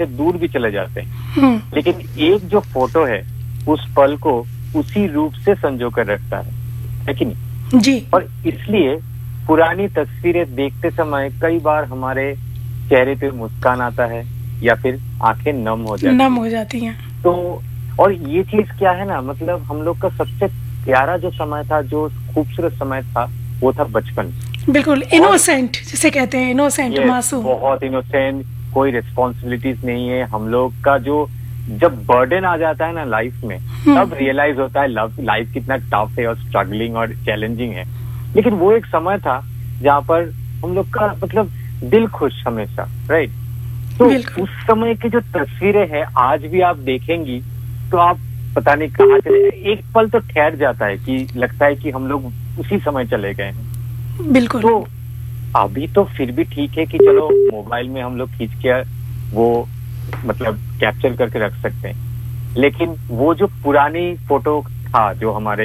हमसे दूर भी चले जाते हैं, लेकिन एक जो फोटो है उस पल को उसी रूप से संजो कर रखता है कि नहीं जी। और इसलिए पुरानी तस्वीरें देखते समय कई बार हमारे चेहरे पे मुस्कान आता है या फिर आंखें नम हो जाती हैं। तो और ये चीज क्या है ना, मतलब हम लोग का सबसे प्यारा जो समय था, जो खूबसूरत समय था, वो था बचपन। बिल्कुल इनोसेंट जिसे कहते हैं, इनोसेंट, मासूम, बहुत इनोसेंट, कोई रिस्पॉन्सिबिलिटीज नहीं है हम लोग का। जो जब बर्डन आ जाता है ना लाइफ में, तब रियलाइज होता है लाइफ कितना टफ है और स्ट्रगलिंग और चैलेंजिंग है। लेकिन वो एक समय था जहाँ पर हम लोग का मतलब दिल खुश हमेशा, राइट। तो उस समय की जो तस्वीरें हैं आज भी आप देखेंगी तो आप पता नहीं कहाँ चले, एक पल तो ठहर जाता है कि लगता है कि हम लोग उसी समय चले गए हैं। बिल्कुल। तो अभी तो फिर भी ठीक है कि चलो मोबाइल में हम लोग खींच के वो मतलब कैप्चर करके रख सकते हैं, लेकिन वो जो पुरानी फोटो था जो हमारे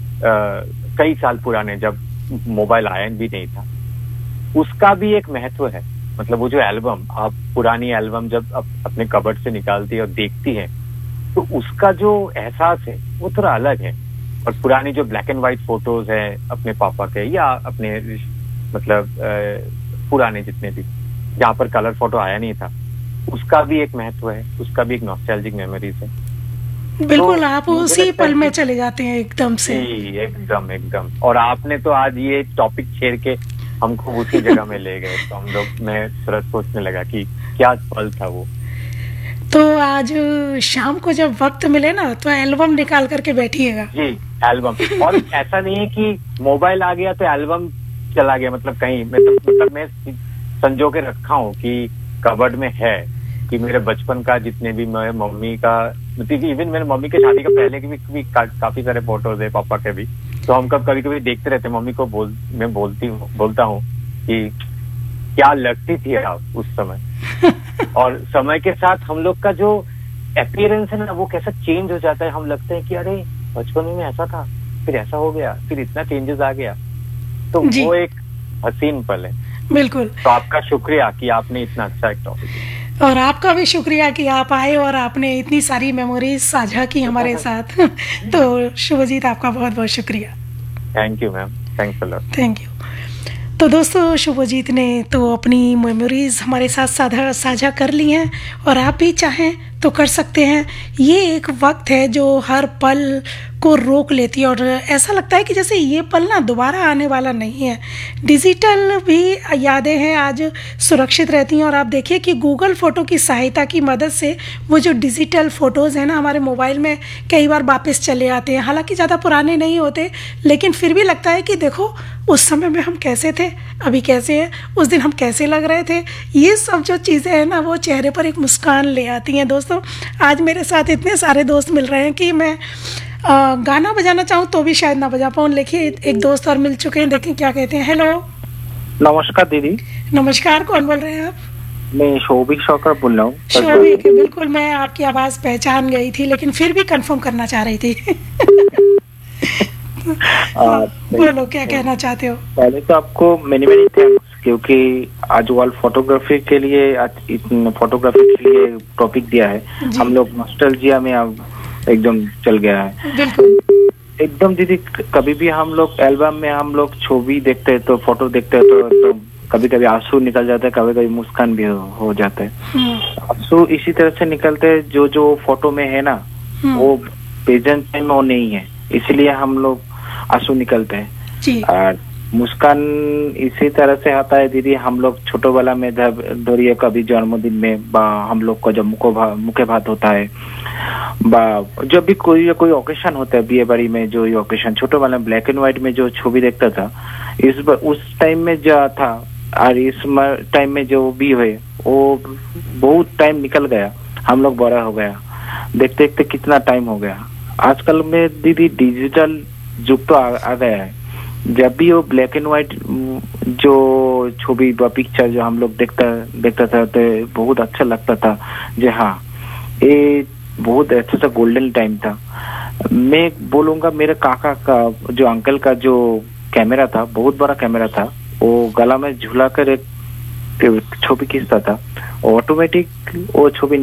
कई साल पुराने, जब मोबाइल आया भी नहीं था, उसका भी एक महत्व है। मतलब वो जो एल्बम, आप पुरानी एल्बम जब अपने कबर्ड से निकालती है और देखती है तो उसका जो एहसास है वो थोड़ा अलग है। और पुरानी जो ब्लैक एंड व्हाइट फोटोज है अपने पापा के या अपने मतलब पुराने जितने भी जहाँ पर कलर फोटो आया नहीं था, उसका भी एक महत्व है, उसका भी एक नॉस्टैल्जिक मेमोरीज है। बिल्कुल। तो आप उसी पल में चले जाते हैं एकदम से। एकदम। और आपने तो आज ये टॉपिक छेड़ के हमको उसी जगह में ले गए, तो हम लोग, मैं थोड़ा सोचने लगा कि क्या पल था वो। तो आज शाम को जब वक्त मिले ना तो एल्बम निकाल करके बैठिएगा। जी, एल्बम। और ऐसा नहीं है कि मोबाइल आ गया तो एल्बम चला गया, मतलब कहीं मैं संजो के रखा हूँ कि कबर्ड में है, कि मेरे बचपन का जितने भी मेरे मम्मी का, मतलब इवन मेरे मम्मी के शादी का पहले के भी काफी सारे फोटोज है, पापा के भी। तो हम कभी कभी देखते रहते, मम्मी को मैं बोलता हूँ कि क्या लगती थी आप उस समय। और समय के साथ हम लोग का जो अपीयरेंस है ना वो कैसा चेंज हो जाता है। हम लगते हैं कि अरे बचपन में ऐसा था, फिर ऐसा हो गया, फिर इतना चेंजेस आ गया। तो वो एक हसीन पल है। बिल्कुल। तो आपका शुक्रिया कि आपने इतना अच्छा एक टॉपिक, और आपका भी शुक्रिया कि आप आए और आपने इतनी सारी मेमोरीज साझा की हमारे साथ। तो शुभजीत, आपका बहुत बहुत शुक्रिया। Thank you ma'am, thanks a lot. Thank you. तो दोस्तों, शुभजीत ने तो अपनी मेमोरीज हमारे साथ साझा कर ली हैं और आप भी चाहें तो कर सकते हैं। ये एक वक्त है जो हर पल को रोक लेती है और ऐसा लगता है कि जैसे ये पल ना दोबारा आने वाला नहीं है। डिजिटल भी यादें हैं आज सुरक्षित रहती हैं और आप देखिए कि गूगल फ़ोटो की सहायता की मदद से वो जो डिजिटल फ़ोटोज़ हैं ना हमारे मोबाइल में कई बार वापस चले आते हैं। हालांकि ज़्यादा पुराने नहीं होते, लेकिन फिर भी लगता है कि देखो उस समय में हम कैसे थे, अभी कैसे हैं, उस दिन हम कैसे लग रहे थे। ये सब जो चीज़ें हैं ना वो चेहरे पर एक मुस्कान ले आती हैं। दोस्तों, आज मेरे साथ इतने सारे दोस्त मिल रहे हैं कि मैं गाना बजाना चाहूँ तो भी शायद ना बजा पाऊँ। देखिए एक दोस्त और मिल चुके हैं, देखें क्या कहते हैं। हेलो, नमस्कार दीदी। नमस्कार, कौन बोल रहे हैं आप? मैं शोभिक शौकर बोल रहा हूँ। शोभिक, बिल्कुल, मैं आपकी आवाज़ पहचान गई थी लेकिन फिर भी कंफर्म करना चाह रही थी। बोलो, क्या कहना चाहते हो? पहले तो आपको मेनी थैंक्स, क्योंकि आज वर्ल्ड फोटोग्राफी के लिए टॉपिक दिया है। हम लोग नॉस्टैल्जिया में अब एकदम चल गया है। बिल्कुल एकदम दीदी, कभी भी हम लोग एल्बम में हम लोग छवि देखते हैं तो फोटो देखते हैं तो कभी कभी आंसू निकल जाता है, कभी कभी मुस्कान भी हो जाता है। आंसू इसी तरह से निकलते हैं जो फोटो में है ना वो प्रेजेंट टाइम में वो नहीं है, इसलिए हम लोग आंसू निकलते हैं। और मुस्कान इसी तरह से आता है दीदी, हम लोग छोटो वाला में धोरिए कभी जन्मदिन में हम लोग का जब मुखे भात होता है, जब भी कोई ओकेशन होता है, बिये बाड़ी में जो ये ओकेशन, छोटो वाला ब्लैक एंड व्हाइट में जो छवि देखता था, उस टाइम में जो था और इस टाइम में जो भी हुए वो बहुत टाइम निकल गया, हम लोग बड़ा हो गया, देखते देखते कितना टाइम हो गया। आजकल में दीदी डिजिटल युग तो आ गया है। जब भी वो ब्लैक एंड व्हाइट जो छवि व पिक्चर जो हम लोग देखता था तो बहुत अच्छा लगता था। जी हाँ, ये बहुत अच्छा सा गोल्डन टाइम था। मैं बोलूंगा मेरे काका का जो अंकल का जो कैमरा था, बहुत बड़ा कैमरा था, वो गला में झूला कर एक छवि खींचता था, ऑटोमेटिक वो छवि